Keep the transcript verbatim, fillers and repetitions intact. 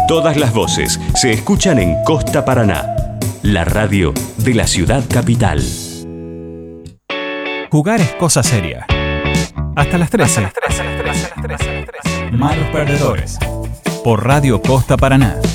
Todas las voces se escuchan en Costa Paraná, la radio de la ciudad capital. Jugar es cosa seria. Hasta las trece. Malos perdedores. Por Radio Costa Paraná.